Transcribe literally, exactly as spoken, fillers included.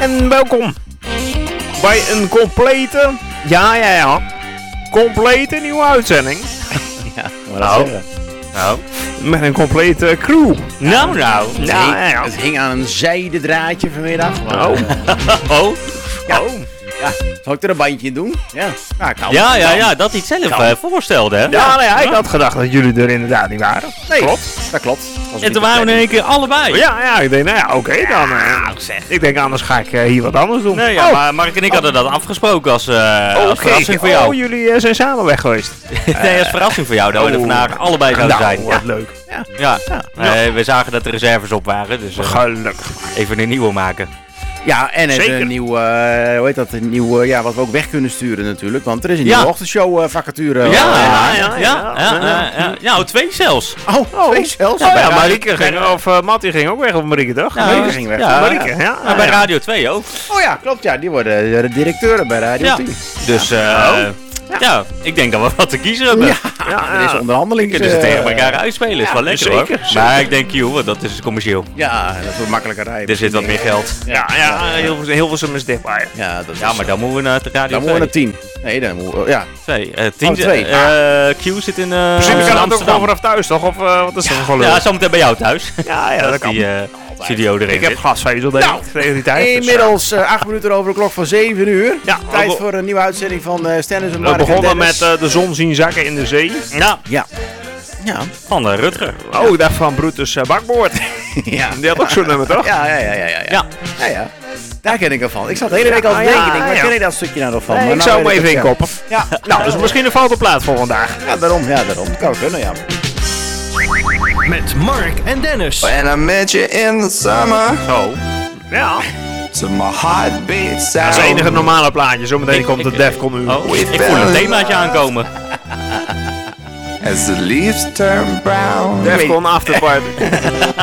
En welkom bij een complete, ja ja ja, complete nieuwe uitzending. Ja, wat nou, nou, met een complete crew. Nou, nou. Het, ja, hing, ja, ja. het hing aan een zijden draadje vanmiddag. Oh. oh. Ja. Oh. Ja, zal ik er een bandje in doen? Ja, ja, kan. Ja, ja, ja, dat hij het zelf uh, voorstelde, hè? Ja, ja, nee, ja, ik had gedacht dat jullie er inderdaad niet waren. Nee, klopt. Dat klopt. En toen waren we in één keer allebei. Ja, ja, ik denk, nou ja, oké okay, dan. Uh, zeg. Ik denk, anders ga ik uh, hier wat anders doen. Nee, ja, oh. maar Mark en ik hadden dat afgesproken als, uh, oh, als verrassing voor oh, jou. Oh, jullie uh, zijn samen weg geweest. nee, als verrassing voor jou, dat oh. we er vandaag allebei zouden nou, zijn. Wat ja. leuk. Ja, ja. ja. Uh, we zagen dat de reserves op waren, dus uh, gelukkig. Even een nieuwe maken. Ja, en het een nieuw, uh, hoe heet dat, een nieuw, uh, ja, wat we ook weg kunnen sturen natuurlijk, want er is een ja. nieuwe ochtendshow uh, vacature. Ja, uh, ja, ja, ja, ja, ja, ja, ja. Nou, twee zelfs. Oh, oh twee zelfs? Oh, ja, Marieke ging, of uh, Mattie ging ook weg, of Marieke toch? Ja, Marieke ging weg. Ja, Marieke, ja. ja, ja bij Radio twee ook. Oh ja, klopt, ja, die worden de directeuren bij Radio ja. tien. Dus, uh, oh. Ja. ja, ik denk dat we wat te kiezen hebben. Ja, ja, er is onderhandeling. Kunnen ze tegen elkaar uitspelen, is ja, wel lekker zeker, hoor. Zeker. Maar ik denk, joh, dat is commercieel. Ja, dat wordt makkelijker rijden. Er zit wat meer geld. Ja, ja, ja heel, heel veel is dichtbij. Ja, dat is ja, maar dan moeten we naar de radio Dan moeten we naar tien. Nee, dan moeten we, ja. Twee. Uh, tien, oh, twee. Uh, Q zit in uh, Precies, we gaan het ook gewoon vanaf thuis, toch? Of uh, wat is dat gewoon leuk? Ja, zometeen bij jou thuis. Ja, ja, dat, dat kan. Die, uh, studio erin ik heb glasvezel denk nou, ik tegen die tijd. Inmiddels uh, acht minuten over de klok van zeven uur. Ja, tijd we, voor een nieuwe uitzending van uh, Stennis en Mark. We begonnen met uh, de zon zien zakken in de zee. Ja. Ja. Ja. Van uh, Rutger. Oh, ik dacht van Brutus uh, Bakboord. ja. Die had ook zo'n nummer, toch? Ja, ja, ja, ja, ja. ja. ja. ja, ja. Daar ken ik al van. Ik zat de hele week al te ja, denken. ja, Ik denk, waar ja. ken ik dat stukje nou nog van? Nee, maar ik nou zou hem even inkoppen. Ja. Nou, dus misschien een foute plaat voor vandaag. Ja, daarom. Ja, daarom. Dat kan ook kunnen, ja. Met Mark en Dennis. When I met you in the summer. Zo. Ja. To my heartbeat sound. Dat is het enige normale plaatje. Zometeen ik, komt ik, de Defcon uur. Oh, ik voel een themaatje aankomen. As the leaves turn brown. Defcon afterparty.